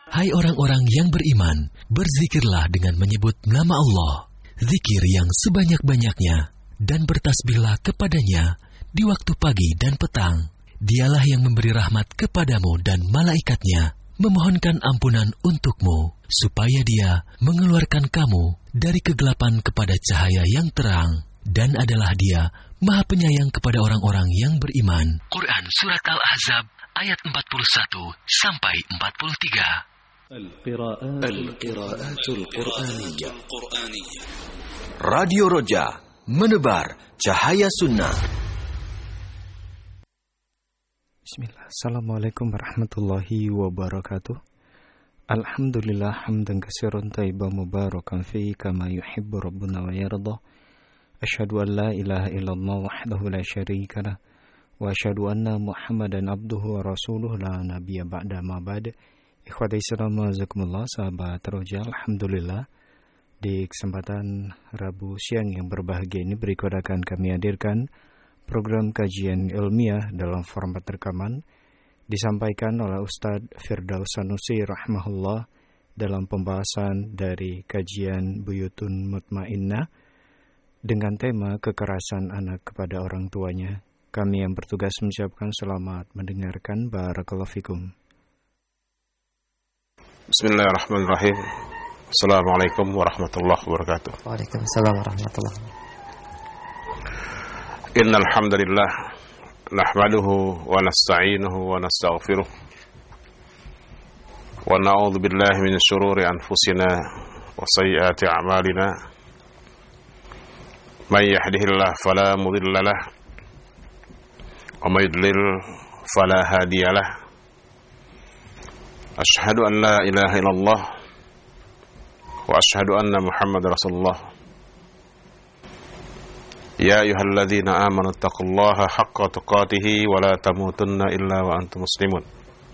Hai orang-orang yang beriman, berzikirlah dengan menyebut nama Allah, zikir yang sebanyak-banyaknya, dan bertasbihlah kepadanya di waktu pagi dan petang. Dialah yang memberi rahmat kepadamu dan malaikatnya, memohonkan ampunan untukmu, supaya Dia mengeluarkan kamu dari kegelapan kepada cahaya yang terang, dan adalah Dia Maha Penyayang kepada orang-orang yang beriman. Quran Surat Al-Ahzab ayat 41 sampai 43. Al-Qira'atul Qur'aniyah. Radio Roja, menebar cahaya sunnah. Bismillah. Assalamualaikum warahmatullahi wabarakatuh. Alhamdulillah hamdan katsiran thayyiban mubarakan fi kama yuhibbu rabbuna wa yarda. Asyhadu an la ilaha illallah wahdahu la syarika lah wa asyhadu anna Muhammadan abduhu wa rasuluhu la nabiyya ba'da ma ba'd. Ikhwati Islam azakumullah, sahabat Roja, alhamdulillah di kesempatan Rabu siang yang berbahagia ini berikut akan kami hadirkan program kajian ilmiah dalam format rekaman disampaikan oleh Ustadz Firdaus Sanusi rahimahullah dalam pembahasan dari kajian Buyutun Mutmainnah dengan tema kekerasan anak kepada orang tuanya. Kami yang bertugas mengucapkan selamat mendengarkan. Barakallahu fikum. Bismillahirrahmanirrahim. Assalamualaikum warahmatullahi wabarakatuh. Waalaikumsalam warahmatullahi wabarakatuh. Innal hamdalillah nahmaduhu wa nasta'inuhu wa nastaghfiruh wa na'udzu billahi min shururi anfusina wa sayyiati a'malina. May yahdihillahu fala mudilla lahu wa may yudlil fala hadiya lahu. Asyhadu an la ilaha illallah wa asyhadu anna Muhammadar Rasulullah. Ya ayyuhalladzina amanu taqullaha haqqa tuqatih wa la tamutunna illa wa antum muslimun.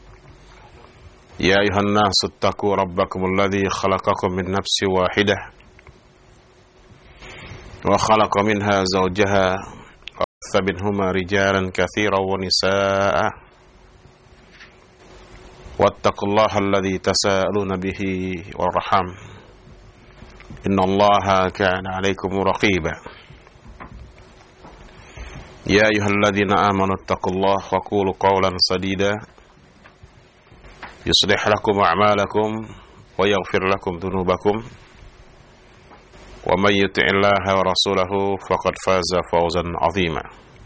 Ya ayyuhan nasu taqu rabbakumul ladzi khalaqakum min nafsin wahidah wa khalaqa minha zawjaha wa batha minhuma rijalan katsiran wa nisaa'a. Wattaqullaha alladzi tasaaluna bihi wal arham. Innallaha kana 'alaikum raqiba. Ya ayyuhalladzina amanu taqullaha wa qulu qawlan sadida yuslih lakum a'malakum wa yaghfir lakum dhunubakum wa may yuti'illaha wa rasulahu faqad faza fawzan 'azima.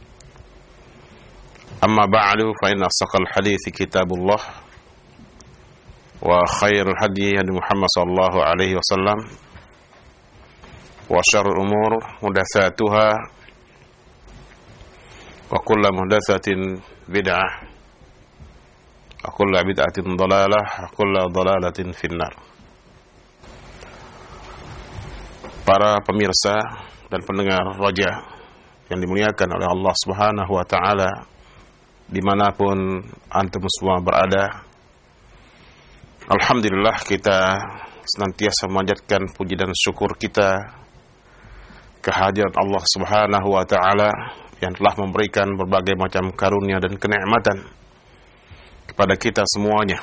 Amma ba'du fa inna asdaqal hadithi kitabullah wa khairul hadi hadi Muhammad sallallahu alaihi wasallam wa syarrul umur muhdatsatuha wa kullu muhdatsatin bid'ah wa kullu bid'atin dhalalah wa kullu dhalalatin finnar. Para pemirsa dan pendengar Roja yang dimuliakan oleh Allah Subhanahu wa taala dimanapun antum semua berada, alhamdulillah kita senantiasa memanjatkan puji dan syukur kita kehadiran Allah Subhanahu wa taala yang telah memberikan berbagai macam karunia dan kenikmatan kepada kita semuanya.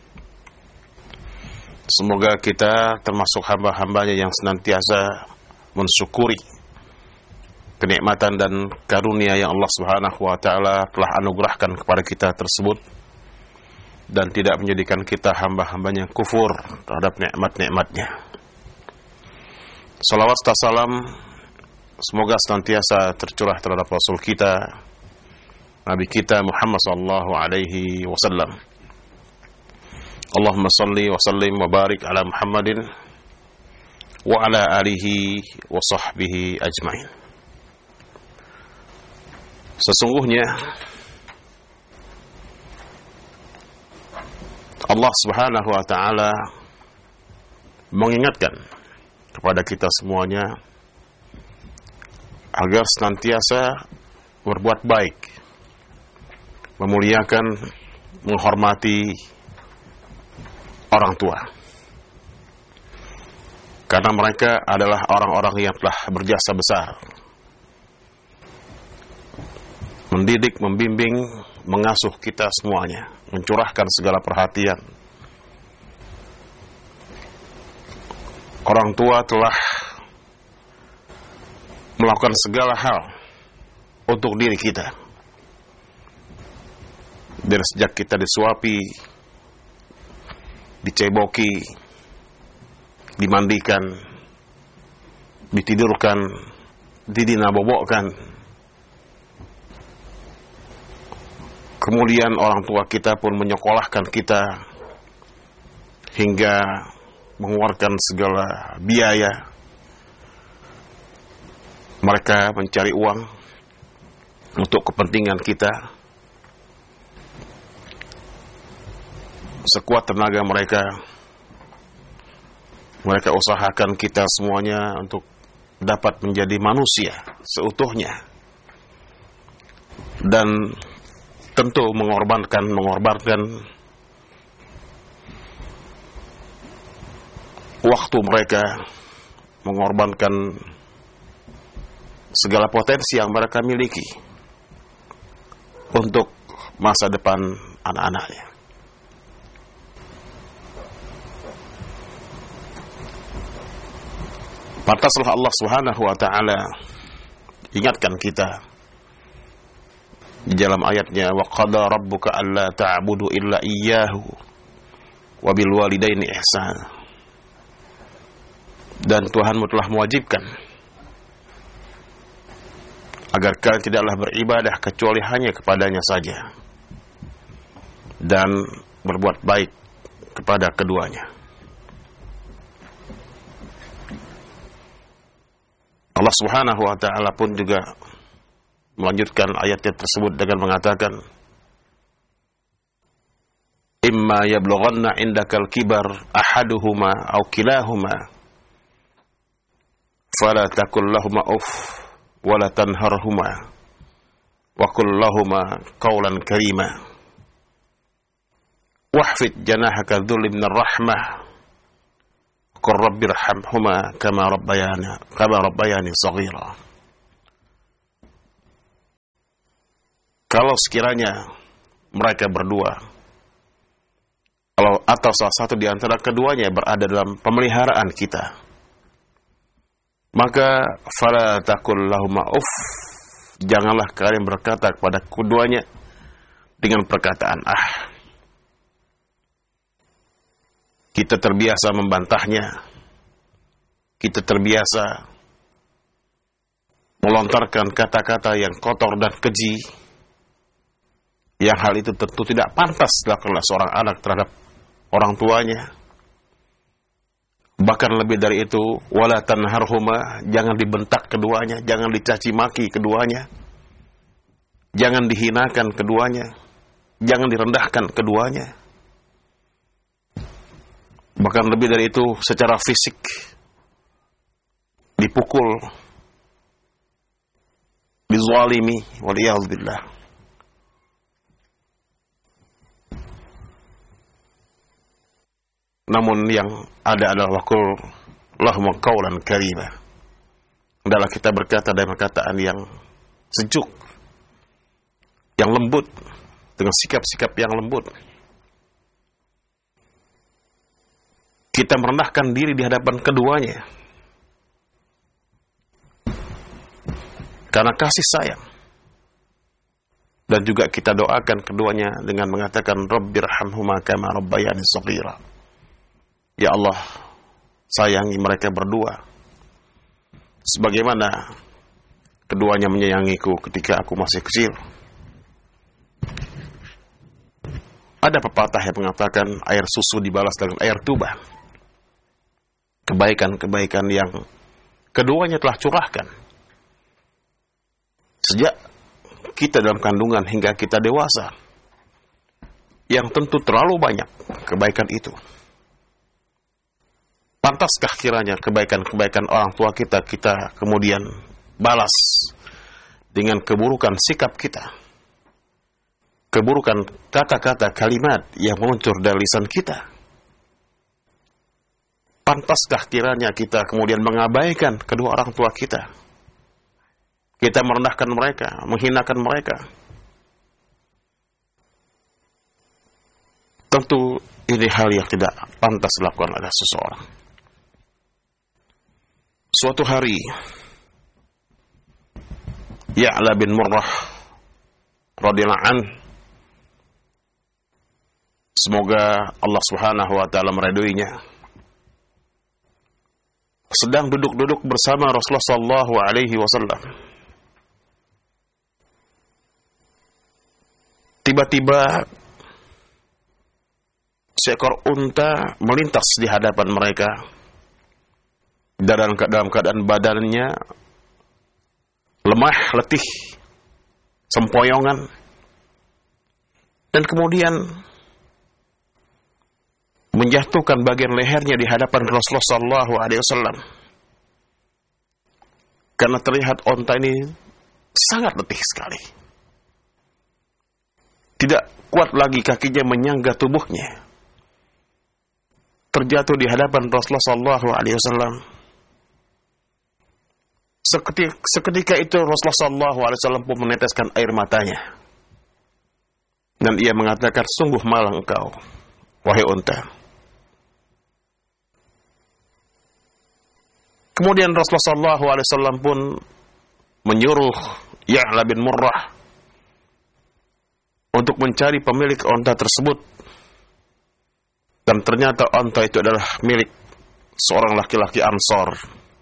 Semoga kita termasuk hamba-hambanya yang senantiasa mensyukuri kenikmatan dan karunia yang Allah Subhanahu wa taala telah anugerahkan kepada kita tersebut, dan tidak menjadikan kita hamba-hambanya kufur terhadap nikmat-nikmatnya. Salawat serta salam semoga senantiasa tercurah terhadap Rasul kita, Nabi kita Muhammad sallallahu alaihi wasallam. Allahumma salli wa sallim wa barik ala Muhammadin wa ala alihi wa sahbihi ajmain. Sesungguhnya Allah Subhanahu wa taala mengingatkan kepada kita semuanya agar senantiasa berbuat baik, memuliakan, menghormati orang tua. Karena mereka adalah orang-orang yang telah berjasa besar, mendidik, membimbing, mengasuh kita semuanya, mencurahkan segala perhatian orang tua telah melakukan segala hal untuk diri kita. Dari sejak kita disuapi, diceboki, dimandikan, ditidurkan, didinabobokkan. Kemudian orang tua kita pun menyekolahkan kita hingga mengeluarkan segala biaya. Mereka mencari uang untuk kepentingan kita. Sekuat tenaga mereka usahakan kita semuanya untuk dapat menjadi manusia seutuhnya. Dan tentu mengorbankan waktu mereka, mengorbankan segala potensi yang mereka miliki untuk masa depan anak-anaknya. Pantaslah Allah Subhanahu wa taala ingatkan kita di dalam ayatnya, wa qada rabbuka alla ta'budu illa iyyahu wa bil walidaini ihsana. Dan Tuhanmu telah mewajibkan agar kalian tidaklah beribadah kecuali hanya kepadanya saja dan berbuat baik kepada keduanya. Allah Subhanahu wa taala pun juga melanjutkan ayatnya tersebut dengan mengatakan, imma yablughanna indakal kibar ahaduhuma aw kilahuma fala taqul lahumā uff wa la tanharhumā wa qul lahumā qawlan karīmā wahfid janahaka dhulli minar rahmah qur rabbirhamhumā kama rabbayani shaghīrā. Kalau sekiranya mereka berdua atau salah satu di antara keduanya berada dalam pemeliharaan kita, maka fala taqul lahumā uff, janganlah kalian berkata kepada keduanya dengan perkataan ah. Kita terbiasa membantahnya, kita terbiasa melontarkan kata-kata yang kotor dan keji, yang hal itu tentu tidak pantas dilakukan oleh seorang anak terhadap orang tuanya. Bahkan lebih dari itu, wala tanharhuma, jangan dibentak keduanya, jangan dicaci maki keduanya, jangan dihinakan keduanya, jangan direndahkan keduanya. Bahkan lebih dari itu, secara fisik dipukul, dizalimi, waliyadzubillah. Namun yang ada adalah waqul lahum qawlan karīmā. Adalah kita berkata dengan perkataan yang sejuk, yang lembut, dengan sikap-sikap yang lembut. Kita merendahkan diri di hadapan keduanya karena kasih sayang. Dan juga kita doakan keduanya dengan mengatakan Rabbirhamhumā kamā rabbayani shaghīrā. Ya Allah, sayangi mereka berdua sebagaimana keduanya menyayangiku ketika aku masih kecil. Ada pepatah yang mengatakan air susu dibalas dengan air tuba. Kebaikan-kebaikan yang keduanya telah curahkan sejak kita dalam kandungan hingga kita dewasa, yang tentu terlalu banyak kebaikan itu. Pantaskah kiranya kebaikan-kebaikan orang tua kita kemudian balas dengan keburukan sikap kita, keburukan kata-kata kalimat yang meluncur dari lisan kita? Pantaskah kiranya kita kemudian mengabaikan kedua orang tua kita? Kita merendahkan mereka, menghinakan mereka. Tentu ini hal yang tidak pantas dilakukan oleh seseorang. Suatu hari Ya'la bin Murrah radhiyallahu an, semoga Allah Subhanahu wa taala meridhoinya, sedang duduk-duduk bersama Rasulullah sallallahu alaihi wasallam. Tiba-tiba seekor unta melintas di hadapan mereka dalam keadaan badannya lemah, letih, sempoyongan, dan kemudian menjatuhkan bagian lehernya di hadapan Rasulullah sallallahu alaihi wasallam. Karena terlihat unta ini sangat letih sekali. Tidak kuat lagi kakinya menyangga tubuhnya. Terjatuh di hadapan Rasulullah sallallahu alaihi wasallam. Seketika itu Rasulullah sallallahu alaihi wasallam pun meneteskan air matanya. Dan ia mengatakan, sungguh malang engkau, wahai unta. Kemudian Rasulullah sallallahu alaihi wasallam pun menyuruh Ya'la bin Murrah untuk mencari pemilik unta tersebut. Dan ternyata unta itu adalah milik seorang laki-laki Ansor.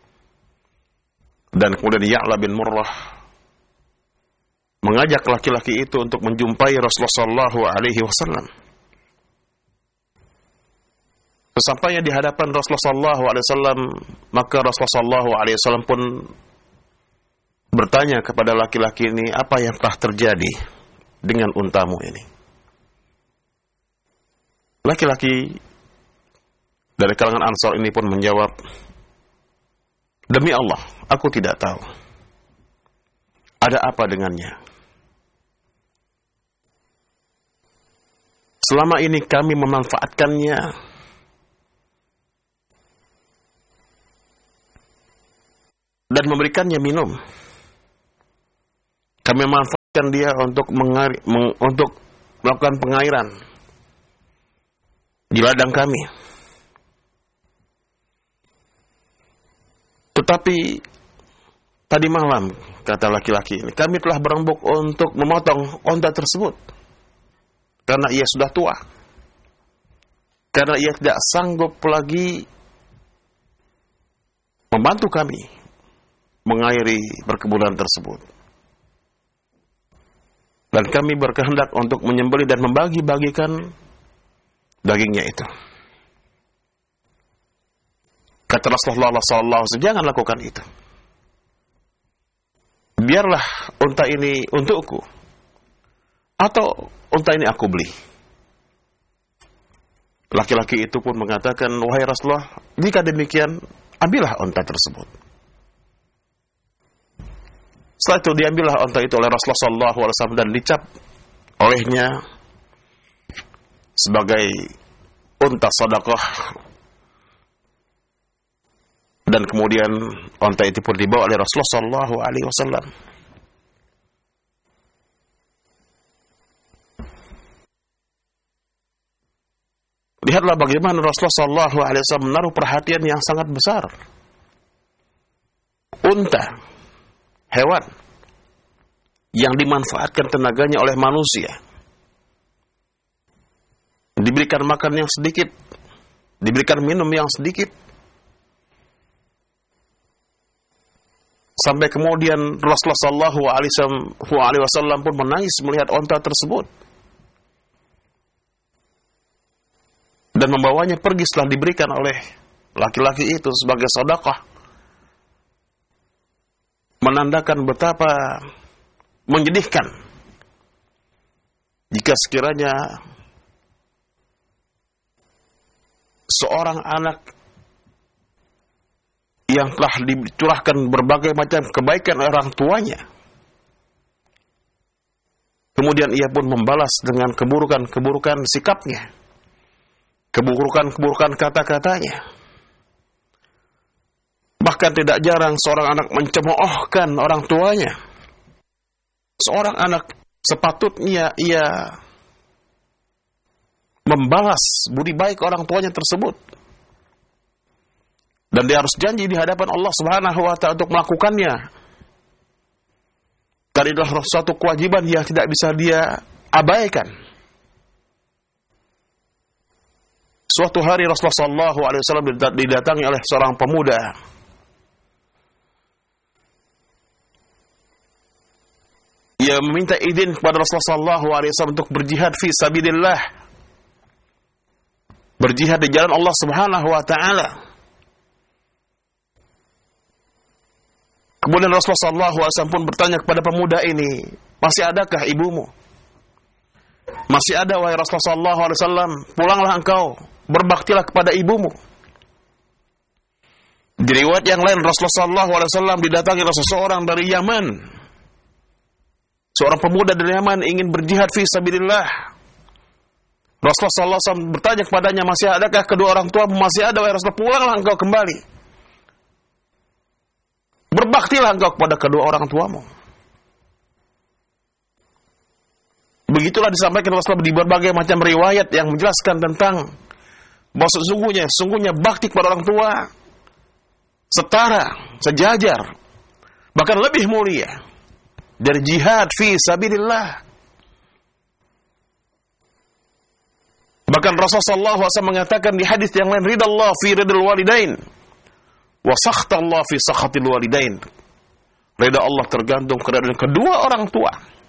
Dan kemudian Ya'la bin Murrah mengajak laki-laki itu untuk menjumpai Rasulullah sallallahu alaihi wasallam. Sesampainya di hadapan Rasulullah sallallahu alaihi wasallam, maka Rasulullah sallallahu alaihi wasallam pun bertanya kepada laki-laki ini, apa yang telah terjadi dengan untamu ini? Laki-laki dari kalangan Ansar ini pun menjawab, demi Allah, aku tidak tahu. Ada apa dengannya? Selama ini kami memanfaatkannya dan memberikannya minum. Kami memanfaatkan dia untuk melakukan pengairan di ladang kami. Tetapi tadi malam, kata laki-laki ini, kami telah berembuk untuk memotong unta tersebut karena ia sudah tua, karena ia tidak sanggup lagi membantu kami mengairi perkebunan tersebut. Dan kami berkehendak untuk menyembelih dan membagi-bagikan dagingnya itu. Kata Rasulullah SAW, jangan lakukan itu. Biarlah unta ini untukku, atau unta ini aku beli. Laki-laki itu pun mengatakan, wahai Rasulullah, jika demikian, ambillah unta tersebut. Setelah itu diambillah unta itu oleh Rasulullah SAW dan dicap olehnya sebagai unta sedekah. Dan kemudian unta itu pun dibawa oleh Rasulullah SAW. Lihatlah bagaimana Rasulullah SAW menaruh perhatian yang sangat besar. Unta, hewan yang dimanfaatkan tenaganya oleh manusia, diberikan makan yang sedikit, diberikan minum yang sedikit, sampai kemudian Rasulullah SAW pun menangis melihat unta tersebut dan membawanya pergi setelah diberikan oleh laki-laki itu sebagai sedekah, menandakan betapa menyedihkan jika sekiranya seorang anak yang telah dicurahkan berbagai macam kebaikan oleh orang tuanya, kemudian ia pun membalas dengan keburukan-keburukan sikapnya, keburukan-keburukan kata-katanya. Bahkan tidak jarang seorang anak mencemoohkan orang tuanya. Seorang anak sepatutnya ia membalas budi baik orang tuanya tersebut. Dan dia harus janji di hadapan Allah Subhanahu wa ta'ala untuk melakukannya. Karena adalah suatu kewajiban yang tidak bisa dia abaikan. Suatu hari Rasulullah SAW didatangi oleh seorang pemuda. Ia meminta izin kepada Rasulullah SAW untuk berjihad fi sabilillah. Berjihad di jalan Allah Subhanahu wa ta'ala. Kemudian Rasulullah SAW pun bertanya kepada pemuda ini, masih adakah ibumu? Masih ada, wahai Rasulullah SAW, pulanglah engkau, berbaktilah kepada ibumu. Di riwayat yang lain, Rasulullah SAW didatangi oleh seseorang dari Yaman. Seorang pemuda dari Yaman ingin berjihad fi sabilillah. Rasulullah SAW bertanya kepadanya, masih adakah kedua orang tuamu? Masih ada, wahai Rasulullah, pulanglah engkau kembali. Berbaktilah engkau kepada kedua orang tuamu. Begitulah disampaikan Rasulullah di berbagai macam riwayat yang menjelaskan tentang bahwa sesungguhnya bakti kepada orang tua setara, sejajar, bahkan lebih mulia dari jihad fi sabilillah. Bahkan Rasulullah SAW mengatakan di hadis yang lain, ridallah fi ridal walidain wa sakhtallah fi sakhatil walidain. Rida Allah tergantung kepada kedua orang tua,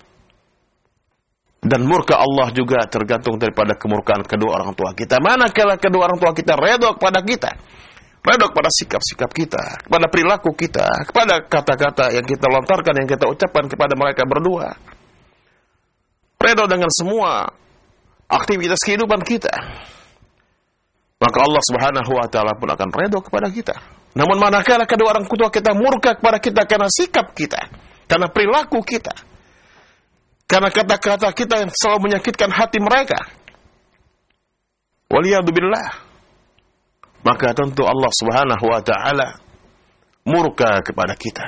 dan murka Allah juga tergantung daripada kemurkaan kedua orang tua kita. Manakala kedua orang tua kita redha kepada kita, redha kepada sikap-sikap kita, kepada perilaku kita, kepada kata-kata yang kita lontarkan, yang kita ucapkan kepada mereka berdua, redha dengan semua aktivitas kehidupan kita, maka Allah Subhanahu wa ta'ala pun akan redha kepada kita. Namun manakala kedua orang tua kita murka kepada kita karena sikap kita, karena perilaku kita, karena kata-kata kita yang selalu menyakitkan hati mereka, waliyadzubillah, maka tentu Allah Subhanahu wa ta'ala murka kepada kita.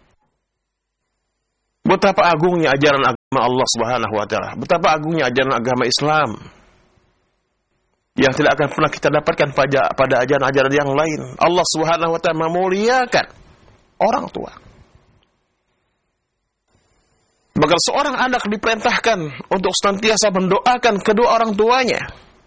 Betapa agungnya ajaran agama Allah Subhanahu wa ta'ala, betapa agungnya ajaran agama Islam yang tidak akan pernah kita dapatkan pada ajaran-ajaran yang lain. Allah Subhanahu wa ta'ala memuliakan orang tua. Bahkan seorang anak diperintahkan untuk senantiasa mendoakan kedua orang tuanya,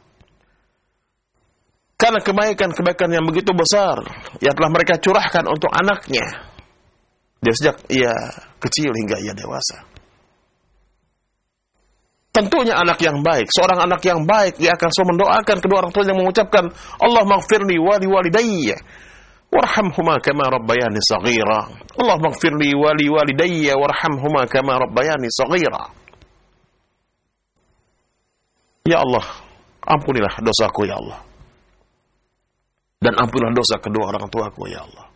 karena kebaikan-kebaikan yang begitu besar yang telah mereka curahkan untuk anaknya dari sejak ia kecil hingga ia dewasa. Tentunya anak yang baik, seorang anak yang baik, dia akan selalu mendoakan kedua orang tuanya, mengucapkan Allahummaghfirli wa liwalidayya warhamhuma kama rabbayani shaghira. Allahummaghfirli wa liwalidayya warhamhuma kama rabbayani shaghira. Ya Allah, ampunilah dosaku ya Allah, dan ampunilah dosa kedua orang tuaku ya Allah.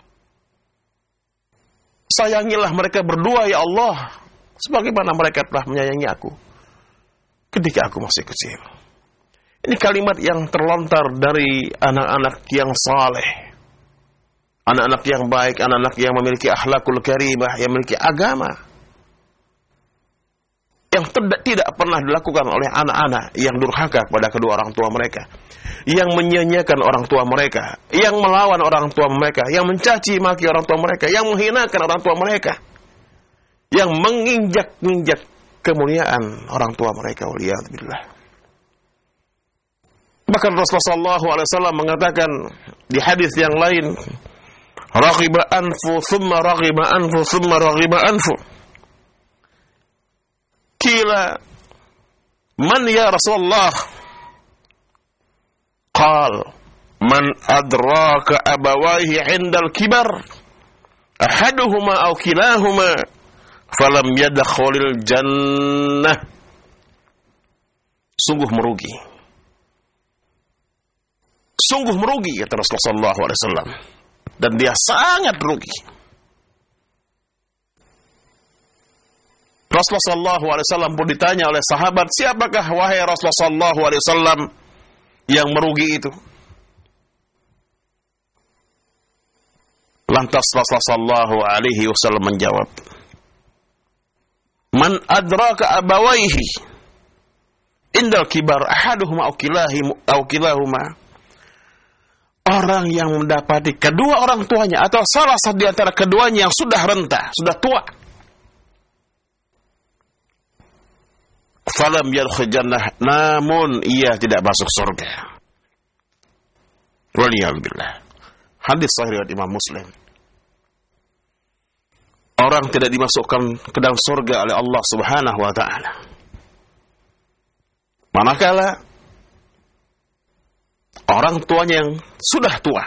Sayangilah mereka berdua ya Allah, sebagaimana mereka telah menyayangi aku ketika aku masih kecil. Ini kalimat yang terlontar dari anak-anak yang saleh, anak-anak yang baik, anak-anak yang memiliki akhlakul karimah, yang memiliki agama, yang tidak pernah dilakukan oleh anak-anak yang durhaka kepada kedua orang tua mereka, yang menyia-nyiakan orang tua mereka, yang melawan orang tua mereka, yang mencaci maki orang tua mereka, yang menghinakan orang tua mereka, yang menginjak-injak kemuliaan orang tua mereka. Waliyadzubillah. Bahkan Rasulullah SAW mengatakan di hadis yang lain, raghiba anfu thumma raghiba anfu thumma raghiba anfu. Qila man ya Rasulullah? Qal man adraka abawaihi 'indal kibar ahaduhuma aw kilahuma falam yadkhulil jannah. Sungguh merugi, sungguh merugi, kata Rasulullah SAW, dan dia sangat rugi. Rasulullah SAW pun ditanya oleh sahabat, siapakah wahai Rasulullah SAW yang merugi itu? Lantas Rasulullah SAW menjawab, man adraka abawaihi indal kibar ahaduhuma aw kilahuma. orang yang mendapati kedua orang tuanya atau salah satu di antara keduanya yang sudah renta, sudah tua, falam yadkhul jannah, namun ia tidak masuk surga. Waliyadzubillah. Hadis sahih riwayat Imam Muslim. Orang tidak dimasukkan ke dalam surga oleh Allah Subhanahu wa taala manakala orang tuanya yang sudah tua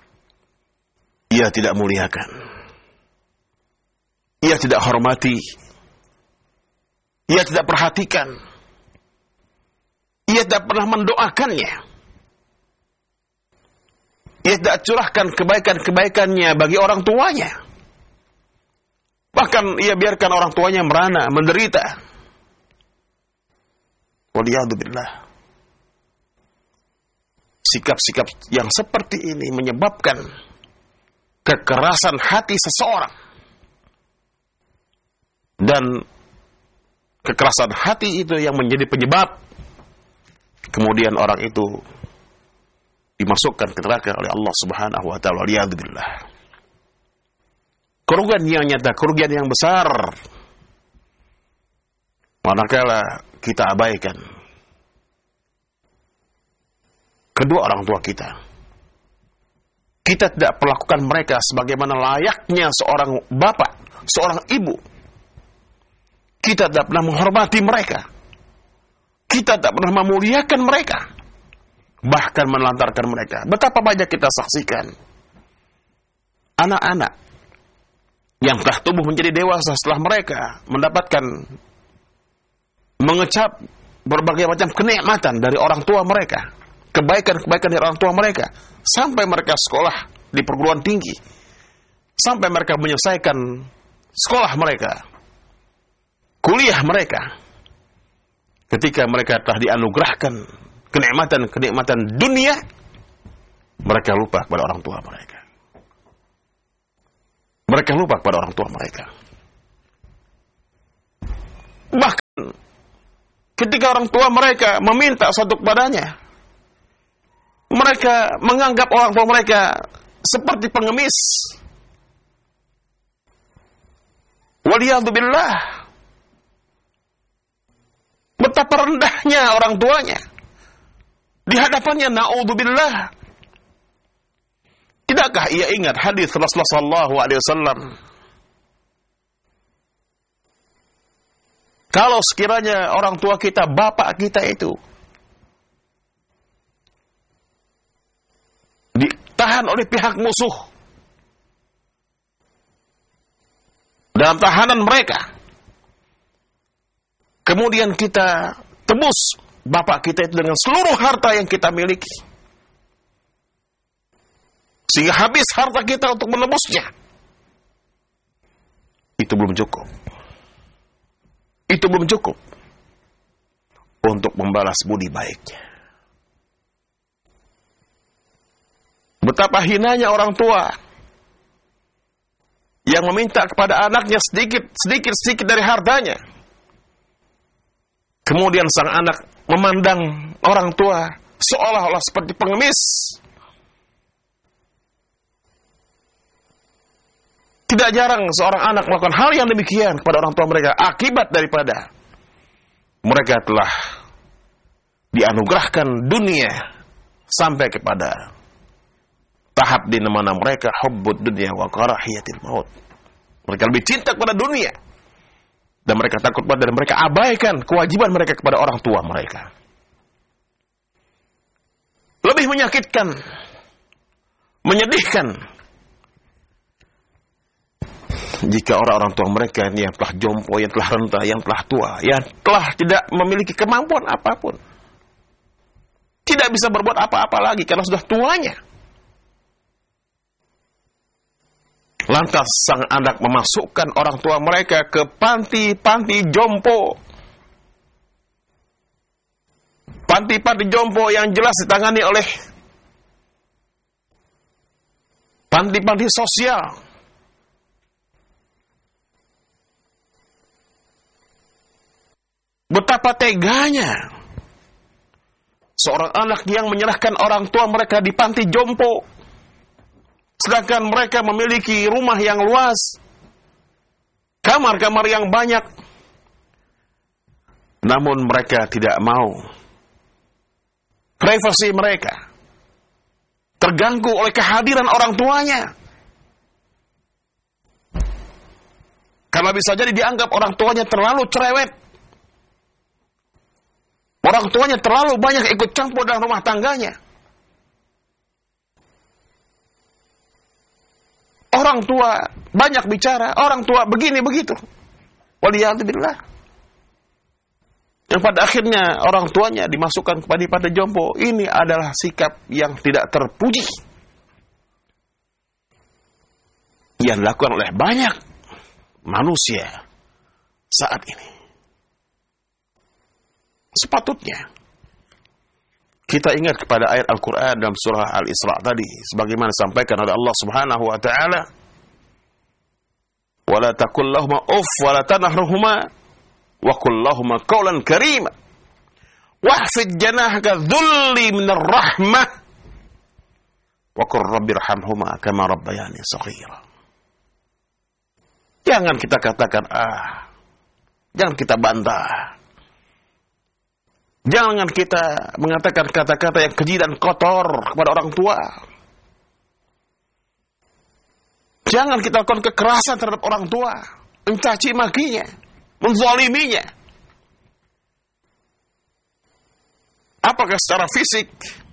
ia tidak muliakan, ia tidak hormati, ia tidak perhatikan, ia tidak pernah mendoakannya, ia tidak curahkan kebaikan-kebaikannya bagi orang tuanya. Bahkan ia biarkan orang tuanya merana, menderita. Waliyadzubillah. Sikap-sikap yang seperti ini menyebabkan kekerasan hati seseorang. Dan kekerasan hati itu yang menjadi penyebab kemudian orang itu dimasukkan ke neraka oleh Allah Subhanahu wa taala. Waliyadzubillah. Kerugian yang nyata, kerugian yang besar. Manakala kita abaikan kedua orang tua kita. Kita tidak perlakukan mereka sebagaimana layaknya seorang bapak, seorang ibu. Kita tidak pernah menghormati mereka. Kita tidak pernah memuliakan mereka. Bahkan menelantarkan mereka. Betapa banyak kita saksikan anak-anak yang telah tumbuh menjadi dewasa setelah mereka mendapatkan mengecap berbagai macam kenikmatan dari orang tua mereka, kebaikan-kebaikan dari orang tua mereka, sampai mereka sekolah di perguruan tinggi, sampai mereka menyelesaikan sekolah mereka, kuliah mereka. Ketika mereka telah dianugerahkan kenikmatan-kenikmatan dunia, mereka lupa kepada orang tua mereka. Mereka lupa kepada orang tua mereka. Bahkan ketika orang tua mereka meminta sesuatu kepadanya, mereka menganggap orang tua mereka seperti pengemis. Waliyadzubillah. Betapa rendahnya orang tuanya di hadapannya, na'udzubillah. Tidakkah ia ingat hadis Rasulullah sallallahu alaihi wasallam? Kalau sekiranya orang tua kita, bapak kita itu ditahan oleh pihak musuh dalam tahanan mereka, kemudian kita tebus bapak kita itu dengan seluruh harta yang kita miliki, sehingga habis harta kita untuk menebusnya, itu belum cukup. Itu belum cukup untuk membalas budi baiknya. Betapa hinanya orang tua yang meminta kepada anaknya sedikit dari hartanya. Kemudian sang anak memandang orang tua seolah-olah seperti pengemis. Tidak jarang seorang anak melakukan hal yang demikian kepada orang tua mereka akibat daripada mereka telah dianugerahkan dunia sampai kepada tahap di mana mereka hubbud dunya wa karahiyatil maut. Mereka lebih cinta kepada dunia dan mereka takut pada, dan mereka abaikan kewajiban mereka kepada orang tua mereka. Lebih menyakitkan, menyedihkan jika orang-orang tua mereka ini yang telah jompo, yang telah renta, yang telah tua, yang telah tidak memiliki kemampuan apapun, tidak bisa berbuat apa-apa lagi karena sudah tuanya. Lantas sang anak memasukkan orang tua mereka ke panti-panti jompo. Panti-panti jompo yang jelas ditangani oleh panti-panti sosial. Betapa teganya Seorang anak yang menyerahkan orang tua mereka di panti jompo, sedangkan mereka memiliki rumah yang luas, kamar-kamar yang banyak, namun mereka tidak mau privasi mereka terganggu oleh kehadiran orang tuanya. Karena bisa jadi dianggap orang tuanya terlalu cerewet, orang tuanya terlalu banyak ikut campur dalam rumah tangganya. Orang tua banyak bicara, orang tua begini begitu. Waliyadzubillah. Yang pada akhirnya orang tuanya dimasukkan kepada panti jompo. Ini adalah sikap yang tidak terpuji yang dilakukan oleh banyak manusia saat ini. Sepatutnya kita ingat kepada ayat Al-Quran dalam surah Al-Isra tadi, sebagaimana disampaikan oleh Allah Subhanahu wa taala, "Wala taqul lahuma uff wala tanharhuma wa qul lahuma qawlan karima wahfid janahaka dhulli minar rahmah wa qur rabbirhamhuma kama rabbayani shaghira." Jangan kita katakan jangan kita bantah, jangan kita mengatakan kata-kata yang keji dan kotor kepada orang tua. Jangan kita lakukan kekerasan terhadap orang tua, mencaci makinya, menzaliminya. Apakah secara fisik,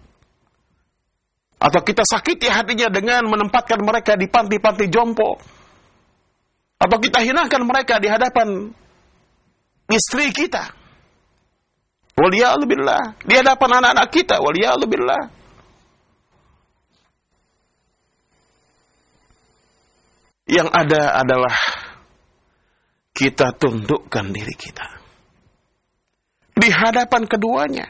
atau kita sakiti hatinya dengan menempatkan mereka di panti-panti jompo, atau kita hinakan mereka di hadapan istri kita, waliyadzubillah, di hadapan anak-anak kita, waliyadzubillah. Yang ada adalah kita tundukkan diri kita di hadapan keduanya.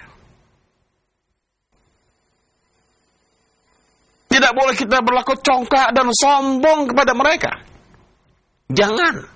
Tidak boleh kita berlaku congkak dan sombong kepada mereka. Jangan.